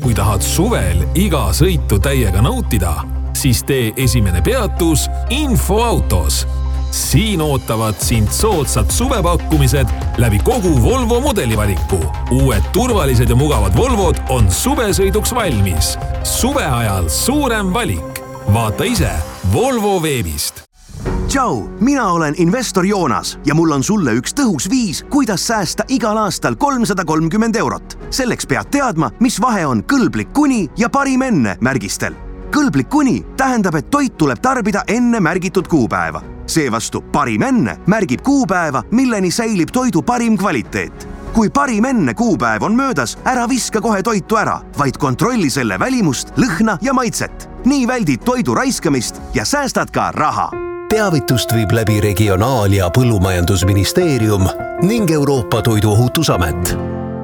Kui tahad suvel iga sõitu täiega nautida, siis tee esimene peatus Infoautos. Siin ootavad sind soodsad suvepakkumised läbi kogu Volvo mudelivaliku. Uued turvalised ja mugavad Volvod on suvesõiduks valmis. Suve ajal suurem valik. Vaata ise Volvo veebist. Tšau, mina olen investor Joonas ja mul on sulle üks tõhus viis, kuidas säästa igal aastal 330 €. Selleks pead teadma, mis vahe on kõlblik kuni ja parim enne märgistel. Kõlblik kuni tähendab, et toit tuleb tarbida enne märgitud kuupäeva. Seevastu parim enne märgib kuupäeva, milleni säilib toidu parim kvaliteet. Kui parim enne kuupäev on möödas, ära viska kohe toitu ära, vaid kontrolli selle välimust, lõhna ja maitset. Nii väldid toidu raiskamist ja säästad ka raha. Teavitust viib läbi Regionaal- ja Põllumajandusministeerium ning Euroopa Toiduohutusamet.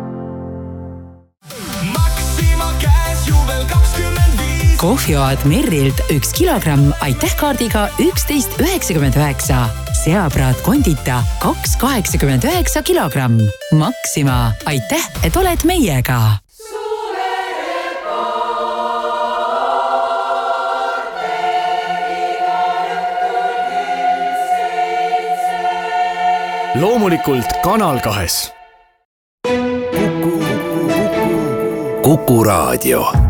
Kohvioad Merrilt 1 kilogramm Aitäh-kaardiga 11,99. Seapraat Kondita 2,89 kilogramm. Maxima, aitäh, et oled meiega! Loomulikult Kanal 2. Kuku Raadio.